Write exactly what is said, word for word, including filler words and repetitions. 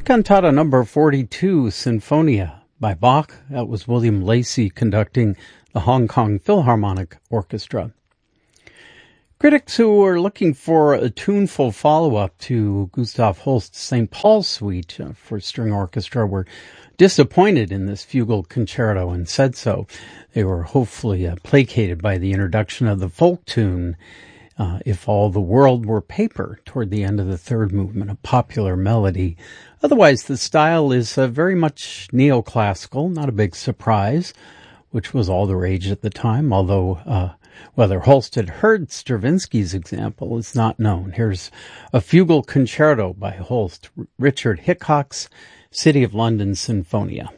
Cantata number forty-two, Sinfonia by Bach. That was William Lacey conducting the Hong Kong Philharmonic Orchestra. Critics who are looking for a tuneful follow-up to Gustav Holst's Saint Paul Suite uh, for string orchestra were disappointed in this fugal concerto and said so. They were hopefully uh, placated by the introduction of the folk tune, uh, If All the World Were Paper, toward the end of the third movement, a popular melody. Otherwise, the style is uh, very much neoclassical, not a big surprise, which was all the rage at the time, although uh, whether Holst had heard Stravinsky's example is not known. Here's a fugal concerto by Holst, Richard Hickok's City of London Sinfonia.